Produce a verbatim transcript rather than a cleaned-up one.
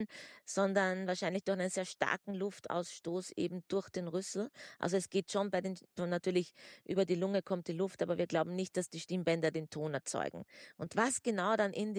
sondern wahrscheinlich durch einen sehr starken Luftausstoß eben durch den Rüssel. Also, es geht schon bei den natürlich über die Lunge kommt die Luft, aber wir glauben nicht, dass die Stimmbänder den Ton erzeugen. Und was genau dann in